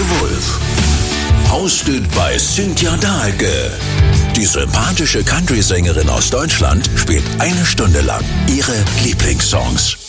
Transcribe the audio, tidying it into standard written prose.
Wolf. Hosted by Cynthia Dahlke. Die sympathische Country-Sängerin aus Deutschland spielt 1 Stunde lang ihre Lieblingssongs.